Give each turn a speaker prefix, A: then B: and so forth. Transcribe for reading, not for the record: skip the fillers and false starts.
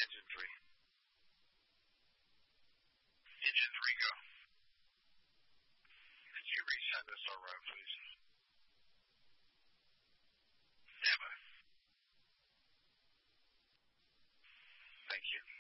A: Engine 3. Engine 3, go. Could you resend us our route, please? Never. Thank you.